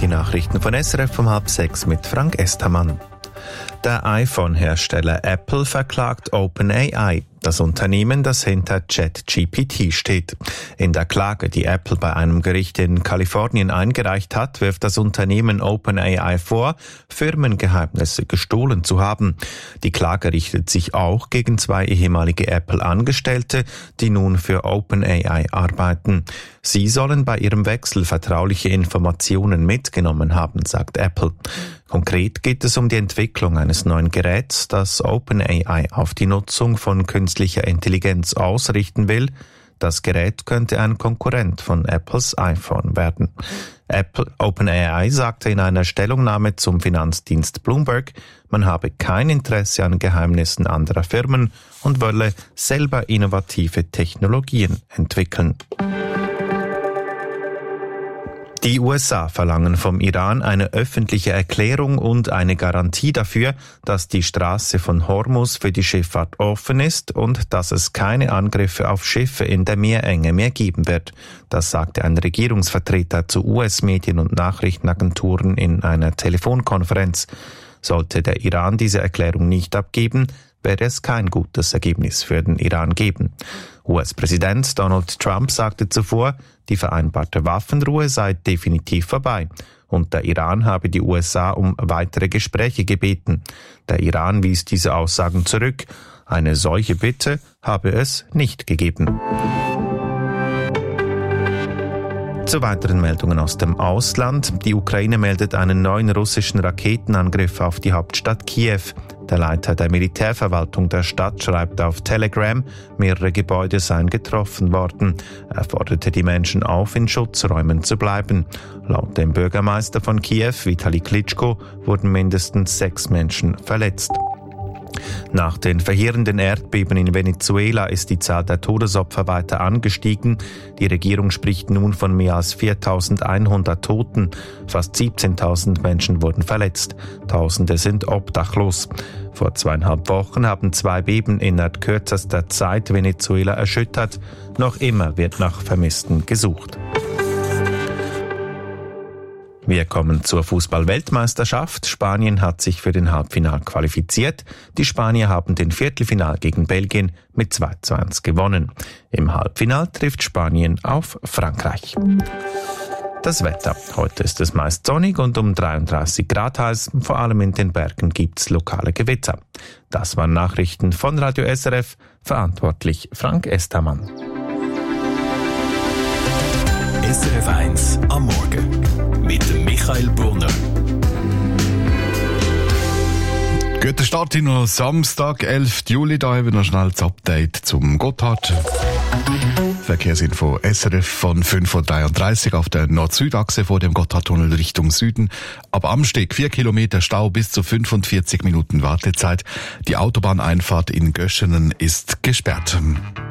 Die Nachrichten von SRF um 5:30 mit Frank Estermann. Der iPhone-Hersteller Apple verklagt OpenAI, das Unternehmen, das hinter ChatGPT steht. In der Klage, die Apple bei einem Gericht in Kalifornien eingereicht hat, wirft das Unternehmen OpenAI vor, Firmengeheimnisse gestohlen zu haben. Die Klage richtet sich auch gegen 2 ehemalige Apple-Angestellte, die nun für OpenAI arbeiten. Sie sollen bei ihrem Wechsel vertrauliche Informationen mitgenommen haben, sagt Apple. Konkret geht es um die Entwicklung eines neuen Geräts, das OpenAI auf die Nutzung von künstlicher Intelligenz ausrichten will. Das Gerät könnte ein Konkurrent von Apples iPhone werden. OpenAI sagte in einer Stellungnahme zum Finanzdienst Bloomberg, man habe kein Interesse an Geheimnissen anderer Firmen und wolle selber innovative Technologien entwickeln. Die USA verlangen vom Iran eine öffentliche Erklärung und eine Garantie dafür, dass die Straße von Hormuz für die Schifffahrt offen ist und dass es keine Angriffe auf Schiffe in der Meerenge mehr geben wird. Das sagte ein Regierungsvertreter zu US-Medien und Nachrichtenagenturen in einer Telefonkonferenz. Sollte der Iran diese Erklärung nicht abgeben, werde es kein gutes Ergebnis für den Iran geben. US-Präsident Donald Trump sagte zuvor, die vereinbarte Waffenruhe sei definitiv vorbei und der Iran habe die USA um weitere Gespräche gebeten. Der Iran wies diese Aussagen zurück. Eine solche Bitte habe es nicht gegeben. Zu weiteren Meldungen aus dem Ausland. Die Ukraine meldet einen neuen russischen Raketenangriff auf die Hauptstadt Kiew. Der Leiter der Militärverwaltung der Stadt schreibt auf Telegram, mehrere Gebäude seien getroffen worden. Er forderte die Menschen auf, in Schutzräumen zu bleiben. Laut dem Bürgermeister von Kiew, Vitali Klitschko, wurden mindestens 6 Menschen verletzt. Nach den verheerenden Erdbeben in Venezuela ist die Zahl der Todesopfer weiter angestiegen. Die Regierung spricht nun von mehr als 4.100 Toten. Fast 17.000 Menschen wurden verletzt. Tausende sind obdachlos. Vor 2,5 Wochen haben 2 Beben innerhalb kürzester Zeit Venezuela erschüttert. Noch immer wird nach Vermissten gesucht. Wir kommen zur Fußball-Weltmeisterschaft. Spanien hat sich für den Halbfinal qualifiziert. Die Spanier haben den Viertelfinal gegen Belgien mit 2:1 gewonnen. Im Halbfinal trifft Spanien auf Frankreich. Das Wetter. Heute ist es meist sonnig und um 33 Grad heiß. Vor allem in den Bergen gibt's lokale Gewitter. Das waren Nachrichten von Radio SRF. Verantwortlich Frank Estermann. SRF 1 am Morgen mit dem Michael Brunner. Guten Start in den Samstag, 11. Juli. Da haben wir noch schnell das Update zum Gotthard. Verkehrsinfo SRF von 5:33 Uhr auf der Nord-Süd-Achse vor dem Gotthardtunnel Richtung Süden. Ab Amsteg 4 Kilometer Stau bis zu 45 Minuten Wartezeit. Die Autobahneinfahrt in Göschenen ist gesperrt.